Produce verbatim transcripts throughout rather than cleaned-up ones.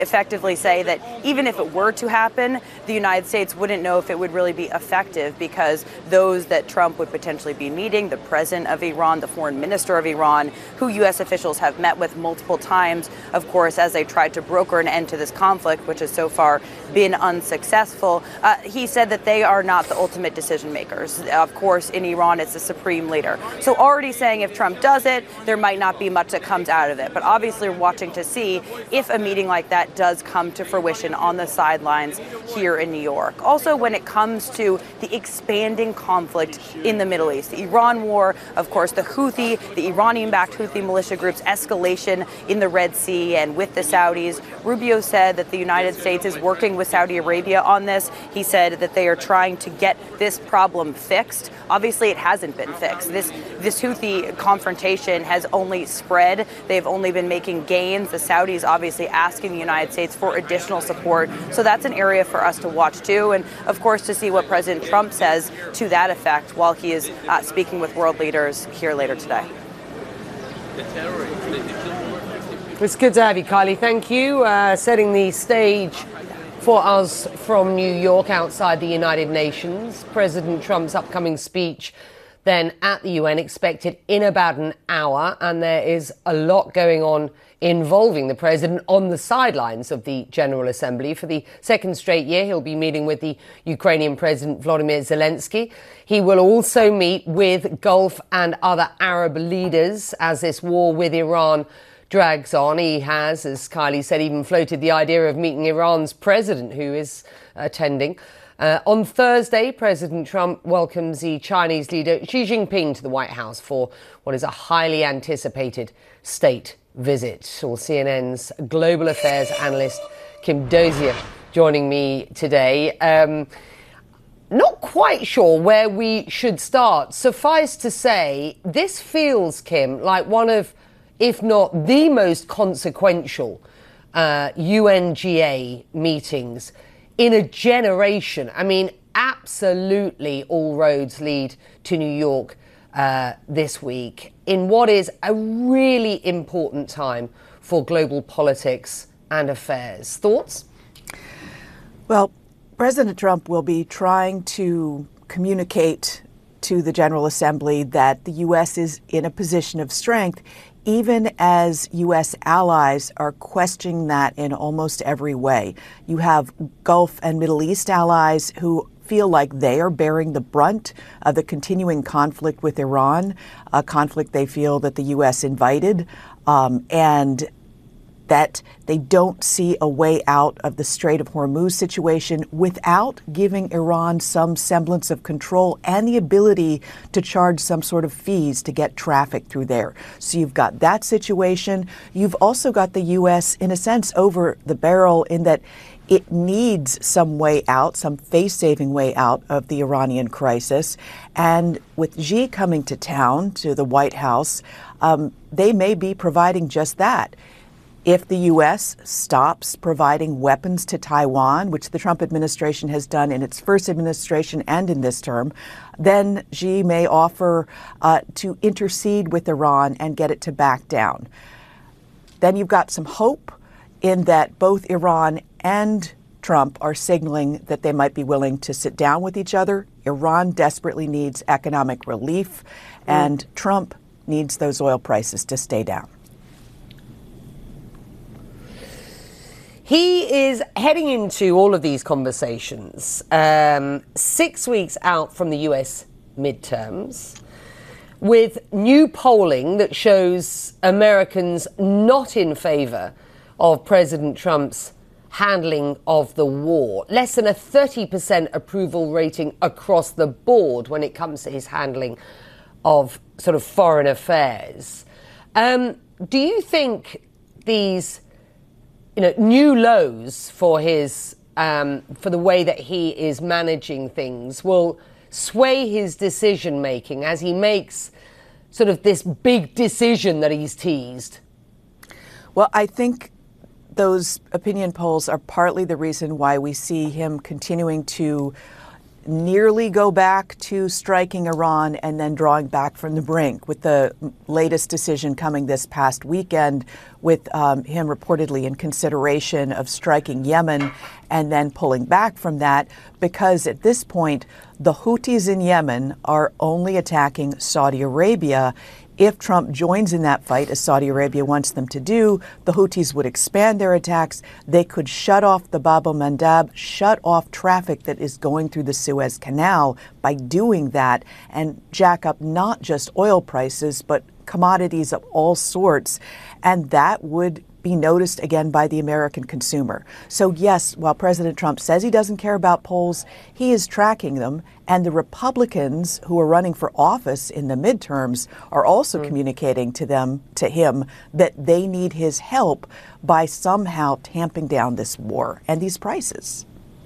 effectively say that even if it were to happen, the United States wouldn't know if it would really be effective, because those that Trump would potentially be meeting, the president of Iran, the foreign minister of Iran, who U S officials have met with multiple times, of course, as they tried to broker an end to this conflict, which has so far been unsuccessful. Uh, he said that they are not the ultimate decision makers. Of course, in Iran, it's the supreme leader. So already saying if Trump does it, there might not be much that comes out of it. But obviously, we're watching to see if a meeting like that does come to fruition on the sidelines here in New York. Also, when it comes to the expanding conflict in the Middle East, the Iran war, of course, the Houthi, the Iranian-backed Houthi militia groups' escalation in the Red Sea and with the Saudis, Rubio said that the United States is working with Saudi Arabia on this. He said that they are trying to get this problem fixed. Obviously, it hasn't been fixed. This this Houthi confrontation has only spread. They've only been making gains. The Saudis obviously asking the United States for additional support. So that's an area for us to watch too. And of course, to see what President Trump says to that effect while he is uh, speaking with world leaders here later today. It's good to have you, Kylie. Thank you. Uh, setting the stage for us from New York, outside the United Nations. President Trump's upcoming speech then at the U N expected in about an hour, and there is a lot going on involving the president on the sidelines of the General Assembly. For the second straight year, he'll be meeting with the Ukrainian President Volodymyr Zelensky. He will also meet with Gulf and other Arab leaders as this war with Iran drags on. He has, as Kylie said, even floated the idea of meeting Iran's president, who is attending. Uh, on Thursday, President Trump welcomes the Chinese leader Xi Jinping to the White House for what is a highly anticipated state visit. Or C N N's global affairs analyst Kim Dozier joining me today. Um, not quite sure where we should start. Suffice to say, this feels, Kim, like one of, if not the most consequential uh, U N G A meetings in a generation. I mean, absolutely all roads lead to New York uh, this week in what is a really important time for global politics and affairs. Thoughts? Well, President Trump will be trying to communicate to the General Assembly that the U S is in a position of strength, even as U S allies are questioning that in almost every way. You have Gulf and Middle East allies who feel like they are bearing the brunt of the continuing conflict with Iran, a conflict they feel that the U S invited, um, and that they don't see a way out of the Strait of Hormuz situation without giving Iran some semblance of control and the ability to charge some sort of fees to get traffic through there. So you've got that situation. You've also got the U S, in a sense, over the barrel in that it needs some way out, some face-saving way out of the Iranian crisis. And with Xi coming to town, to the White House, um, they may be providing just that. If the U S stops providing weapons to Taiwan, which the Trump administration has done in its first administration and in this term, then Xi may offer uh, to intercede with Iran and get it to back down. Then you've got some hope in that both Iran and Trump are signaling that they might be willing to sit down with each other. Iran desperately needs economic relief, and mm. Trump needs those oil prices to stay down. He is heading into all of these conversations um, six weeks out from the U S midterms, with new polling that shows Americans not in favor of President Trump's handling of the war. Less than a thirty percent approval rating across the board when it comes to his handling of sort of foreign affairs. Um, do you think these you know, new lows for his, um, for the way that he is managing things will sway his decision making as he makes sort of this big decision that he's teased? Well, I think those opinion polls are partly the reason why we see him continuing to nearly go back to striking Iran and then drawing back from the brink, with the latest decision coming this past weekend with um, him reportedly in consideration of striking Yemen and then pulling back from that, because at this point, the Houthis in Yemen are only attacking Saudi Arabia. If Trump joins in that fight, as Saudi Arabia wants them to do, the Houthis would expand their attacks. They could shut off the Bab el-Mandab, shut off traffic that is going through the Suez Canal by doing that, and jack up not just oil prices, but commodities of all sorts. And that would be noticed again by the American consumer. So yes, while President Trump says he doesn't care about polls, he is tracking them. And the Republicans who are running for office in the midterms are also mm. communicating to them, to him, that they need his help by somehow tamping down this war and these prices.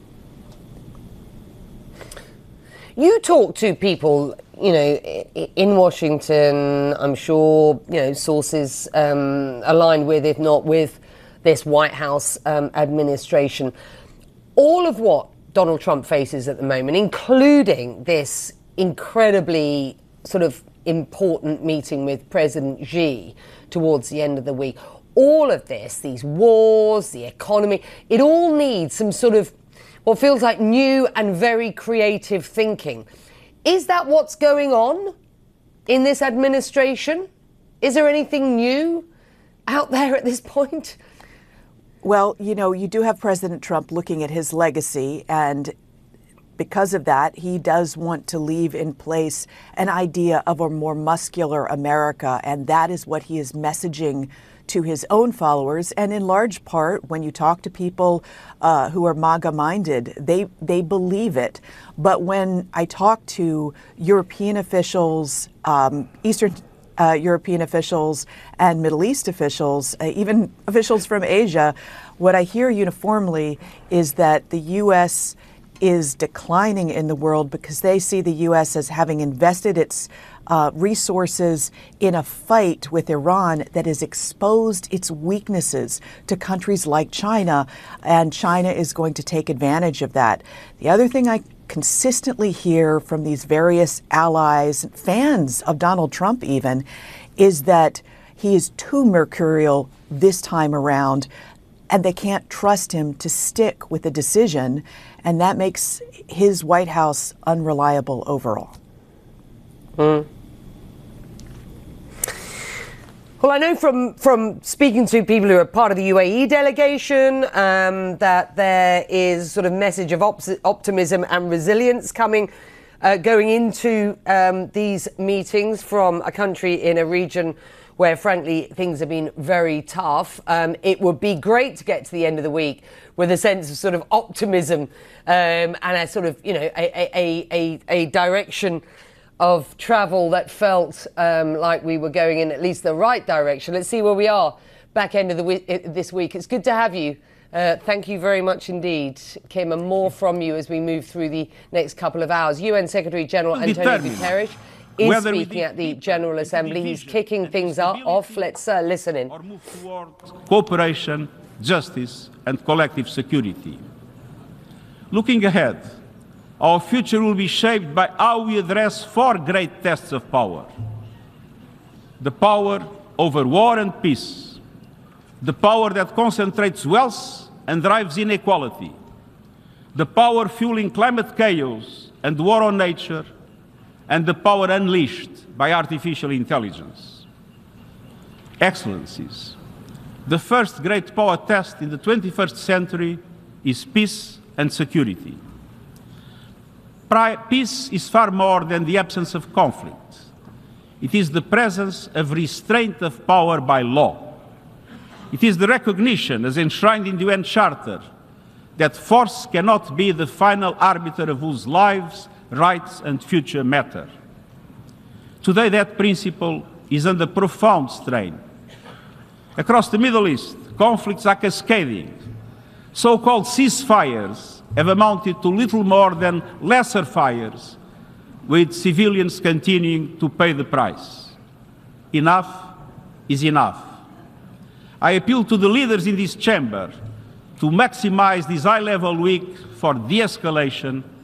You talk to people, you know, in Washington, I'm sure, you know, sources um, aligned with, if not with, this White House um, administration. All of what Donald Trump faces at the moment, including this incredibly sort of important meeting with President Xi towards the end of the week, all of this, these wars, the economy, it all needs some sort of what feels like new and very creative thinking. Is that what's going on in this administration? Is there anything new out there at this point? Well, you know, you do have President Trump looking at his legacy, and because of that, he does want to leave in place an idea of a more muscular America, and that is what he is messaging to his own followers. And in large part, when you talk to people uh, who are MAGA-minded, they, they believe it. But when I talk to European officials, um, Eastern uh, European officials and Middle East officials, uh, even officials from Asia, what I hear uniformly is that the U S is declining in the world because they see the U S as having invested its uh, resources in a fight with Iran that has exposed its weaknesses to countries like China, and China is going to take advantage of that. The other thing I consistently hear from these various allies, fans of Donald Trump even, is that he is too mercurial this time around, and they can't trust him to stick with a decision, and that makes his White House unreliable overall. Mm. Well, I know from, from speaking to people who are part of the U A E delegation um, that there is sort of message of op- optimism and resilience coming, uh, going into um, these meetings from a country in a region where, frankly, things have been very tough. Um, it would be great to get to the end of the week with a sense of sort of optimism um, and a sort of, you know, a, a, a, a direction of travel that felt um, like we were going in at least the right direction. Let's see where we are back end of the week, this week. It's good to have you. Uh, thank you very much indeed, Kim, and more from you as we move through the next couple of hours. U N Secretary General Antonio Guterres is Whether speaking at the General Assembly. He's kicking things up, off. Let's uh, listen in. Or move toward cooperation, justice, and collective security. Looking ahead, our future will be shaped by how we address four great tests of power: the power over war and peace, the power that concentrates wealth and drives inequality, the power fueling climate chaos and war on nature, and the power unleashed by artificial intelligence. Excellencies, the first great power test in the twenty-first century is peace and security. Peace is far more than the absence of conflict. It is the presence of restraint of power by law. It is the recognition, as enshrined in the U N Charter, that force cannot be the final arbiter of whose lives, rights, and future matter. Today, that principle is under profound strain. Across the Middle East, conflicts are cascading. So-called ceasefires have amounted to little more than lesser fires, with civilians continuing to pay the price. Enough is enough. I appeal to the leaders in this chamber to maximize this high-level week for de-escalation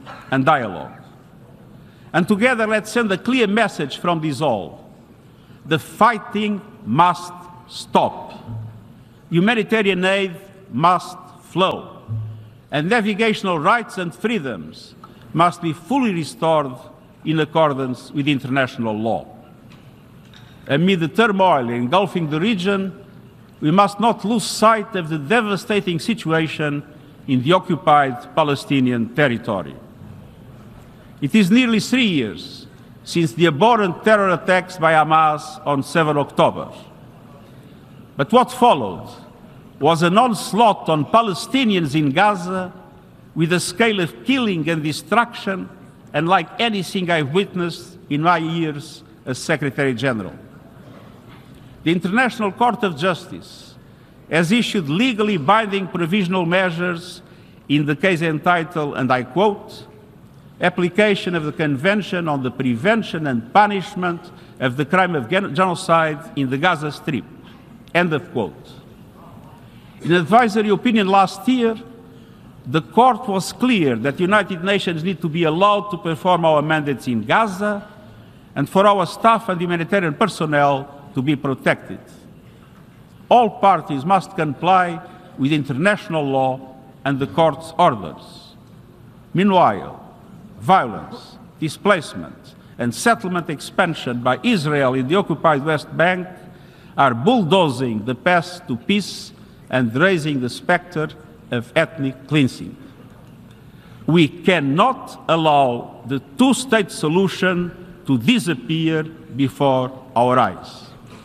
and dialogue. And together, let's send a clear message from this hall. The fighting must stop. Humanitarian aid must flow. And navigational rights and freedoms must be fully restored in accordance with international law. Amid the turmoil engulfing the region, we must not lose sight of the devastating situation in the occupied Palestinian territory. It is nearly three years since the abhorrent terror attacks by Hamas on seven October. But what followed was an onslaught on Palestinians in Gaza with a scale of killing and destruction unlike anything I've witnessed in my years as Secretary General. The International Court of Justice has issued legally binding provisional measures in the case entitled, and I quote, application of the Convention on the Prevention and Punishment of the Crime of Genocide in the Gaza Strip, end of quote. In an advisory opinion last year, the court was clear that the United Nations need to be allowed to perform our mandates in Gaza and for our staff and humanitarian personnel to be protected. All parties must comply with international law and the court's orders. Meanwhile, violence, displacement, and settlement expansion by Israel in the occupied West Bank are bulldozing the path to peace and raising the specter of ethnic cleansing. We cannot allow the two-state solution to disappear before our eyes.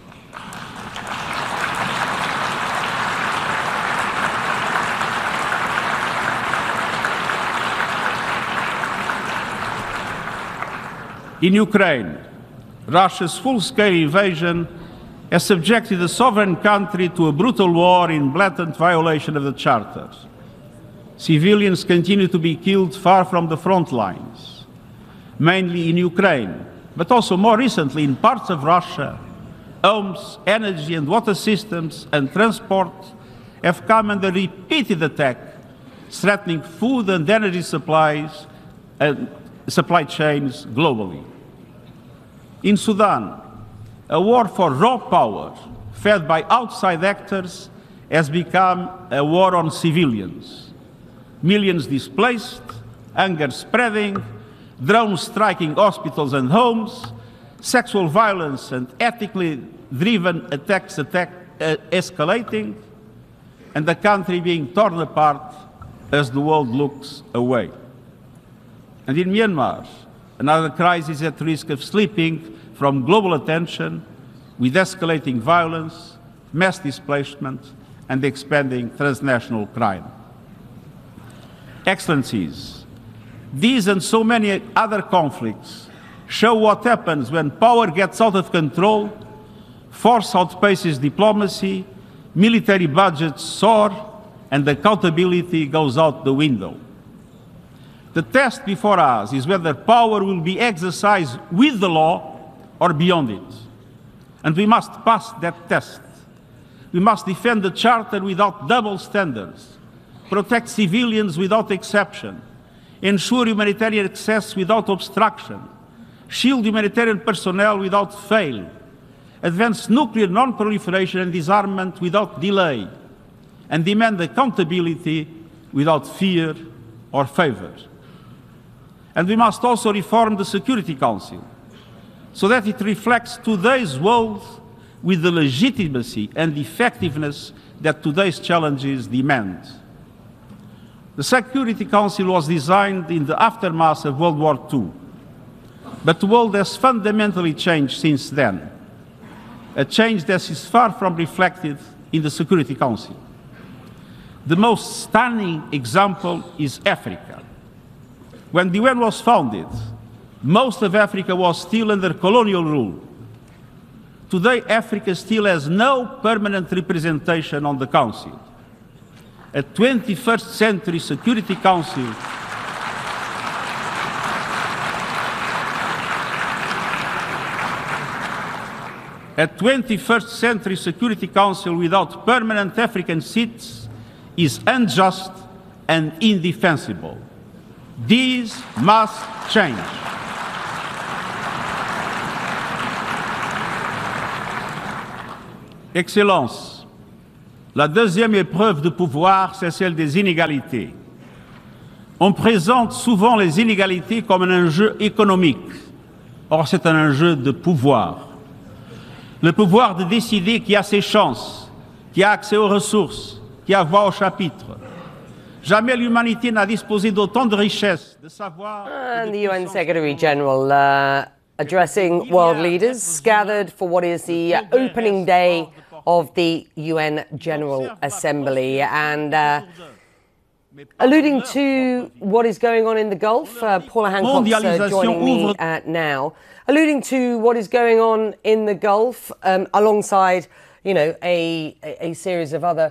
In Ukraine, Russia's full-scale invasion has subjected the sovereign country to a brutal war in blatant violation of the Charter. Civilians continue to be killed far from the front lines, mainly in Ukraine, but also more recently in parts of Russia. Homes, energy and water systems and transport have come under repeated attack, threatening food and energy supplies and supply chains globally. In Sudan, a war for raw power, fed by outside actors, has become a war on civilians. Millions displaced, hunger spreading, drones striking hospitals and homes, sexual violence and ethnically driven attacks attack, uh, escalating, and the country being torn apart as the world looks away. And in Myanmar, another crisis at risk of slipping from global attention with escalating violence, mass displacement, and expanding transnational crime. Excellencies, these and so many other conflicts show what happens when power gets out of control, force outpaces diplomacy, military budgets soar, and accountability goes out the window. The test before us is whether power will be exercised with the law or beyond it. And we must pass that test. We must defend the Charter without double standards, protect civilians without exception, ensure humanitarian access without obstruction, shield humanitarian personnel without fail, advance nuclear non-proliferation and disarmament without delay, and demand accountability without fear or favor. And we must also reform the Security Council so that it reflects today's world with the legitimacy and effectiveness that today's challenges demand. The Security Council was designed in the aftermath of World War Two, but the world has fundamentally changed since then, a change that is far from reflected in the Security Council. The most stunning example is Africa. When the U N was founded, most of Africa was still under colonial rule. Today, Africa still has no permanent representation on the Council. A twenty-first century Security Council A twenty-first century Security Council without permanent African seats is unjust and indefensible. These must change. Excellences, la deuxième épreuve de pouvoir, c'est celle des inégalités. On présente souvent les inégalités comme un enjeu économique. Or, c'est un enjeu de pouvoir. Le pouvoir de décider qui a ses chances, qui a accès aux ressources, qui a voix au chapitre. Jamais l'humanité n'a disposé d'autant de richesses, de savoir... And the U N Secretary General uh, addressing world leaders gathered for what is the uh, opening day of the U N General Assembly. And... Uh, Alluding to what is going on in the Gulf, uh, Paula Hancock's uh, joining me uh, now. Alluding to what is going on in the Gulf, um, alongside, you know, a, a, a series of other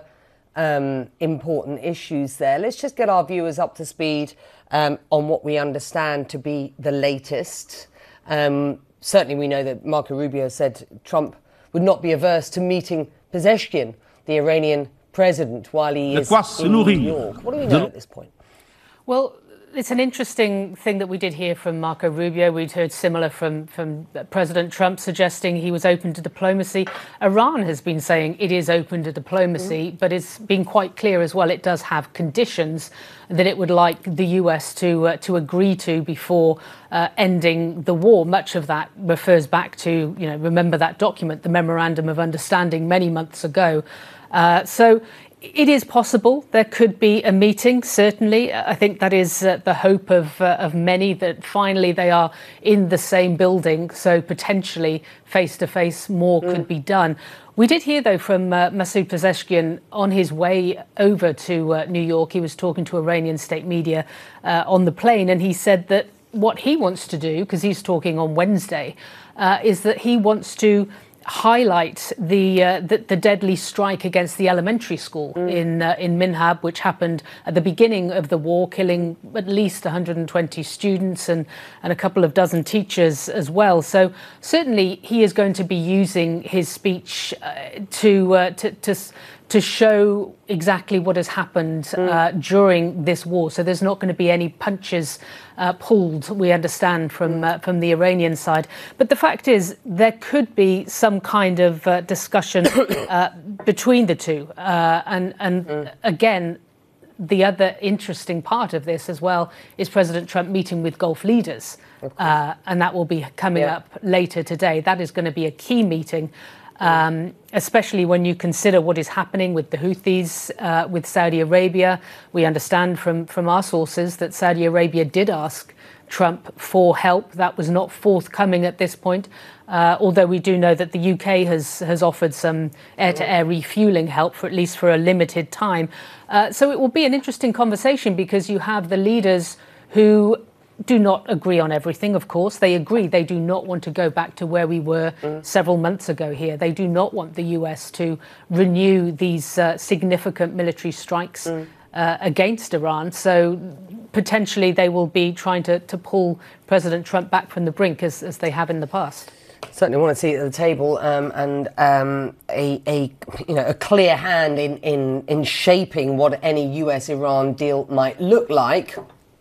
um, important issues there. Let's just get our viewers up to speed um, on what we understand to be the latest. Um, certainly we know that Marco Rubio said Trump would not be averse to meeting Pezeshkian, the Iranian president, while he is in New York. What do we know at this point? Well, it's an interesting thing that we did hear from Marco Rubio. We'd heard similar from, from President Trump, suggesting he was open to diplomacy. Iran has been saying it is open to diplomacy, mm. but it's been quite clear as well it does have conditions that it would like the U S to uh, to agree to before uh, ending the war. Much of that refers back to, you know, remember that document, the Memorandum of Understanding many months ago. Uh, so it is possible there could be a meeting, certainly. I think that is uh, the hope of, uh, of many, that finally they are in the same building, so potentially face-to-face more mm. could be done. We did hear, though, from uh, Masoud Pezeshkian on his way over to uh, New York. He was talking to Iranian state media uh, on the plane, and he said that what he wants to do, because he's talking on Wednesday, uh, is that he wants to highlight the, uh, the the deadly strike against the elementary school mm. in uh, in Minhab, which happened at the beginning of the war, killing at least one hundred twenty students and and a couple of dozen teachers as well. So certainly he is going to be using his speech uh, to, uh, to to to show exactly what has happened mm. uh, during this war. So there's not going to be any punches uh, pulled, we understand, from uh, from the Iranian side. But the fact is, there could be some kind of uh, discussion uh, between the two. Uh, and and mm. again, the other interesting part of this as well is President Trump meeting with Gulf leaders. Uh, and that will be coming yeah. up later today. That is going to be a key meeting. Um, especially when you consider what is happening with the Houthis, uh, with Saudi Arabia. We understand from, from our sources that Saudi Arabia did ask Trump for help. That was not forthcoming at this point, uh, although we do know that the U K has, has offered some air-to-air refueling help, for at least for a limited time. Uh, so it will be an interesting conversation, because you have the leaders who do not agree on everything, of course. They agree they do not want to go back to where we were mm. several months ago here. They do not want the U S to renew these uh, significant military strikes mm. uh, against Iran. So potentially they will be trying to, to pull President Trump back from the brink, as, as they have in the past. Certainly want to see at the table um, and um, a, a you know a clear hand in, in, in shaping what any U S Iran deal might look like,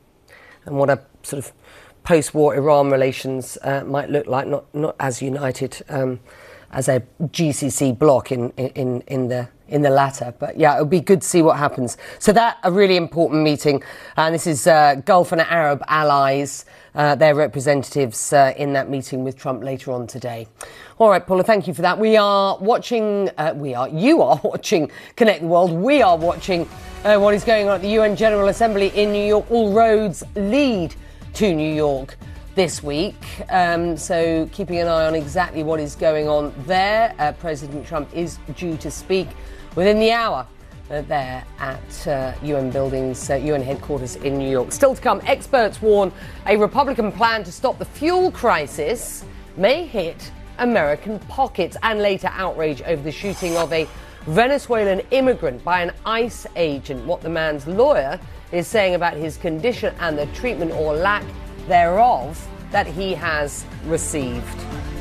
and what a sort of post-war Iran relations uh, might look like, not not as united um, as a G C C bloc in, in in the in the latter. But yeah, it'll be good to see what happens. So that a really important meeting, and this is uh, Gulf and Arab allies, uh, their representatives uh, in that meeting with Trump later on today. All right, Paula, thank you for that. We are watching. Uh, we are. You are watching Connect the World. We are watching uh, what is going on at the U N General Assembly in New York. All roads lead to New York this week, um, so keeping an eye on exactly what is going on there. Uh, President Trump is due to speak within the hour uh, there at uh, U N buildings, uh, U N headquarters in New York. Still to come, experts warn a Republican plan to stop the fuel crisis may hit American pockets, and later outrage over the shooting of a Venezuelan immigrant by an ICE agent. What the man's lawyer is saying about his condition and the treatment or lack thereof that he has received.